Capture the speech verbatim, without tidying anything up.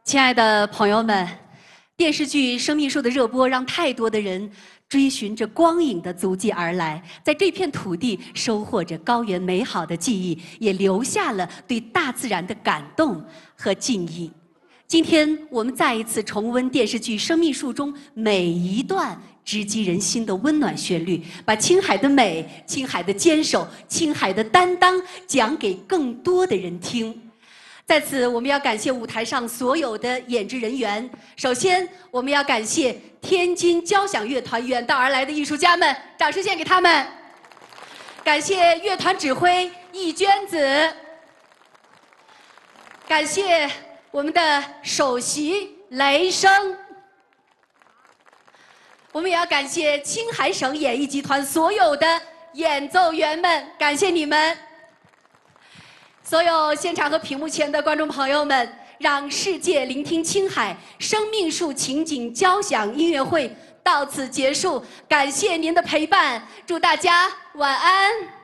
亲爱的朋友们，电视剧《生命树》的热播，让太多的人追寻着光影的足迹而来，在这片土地收获着高原美好的记忆，也留下了对大自然的感动和敬意。今天我们再一次重温电视剧《生命树》中每一段直击人心的温暖旋律，把青海的美、青海的坚守、青海的担当讲给更多的人听。在此，我们要感谢舞台上所有的演职人员。首先，我们要感谢天津交响乐团远道而来的艺术家们，掌声献给他们。感谢乐团指挥易娟子，感谢我们的首席雷声。我们也要感谢青海省演艺集团所有的演奏员们，感谢你们。所有现场和屏幕前的观众朋友们，让世界聆听青海生命树情景交响音乐会到此结束，感谢您的陪伴，祝大家晚安。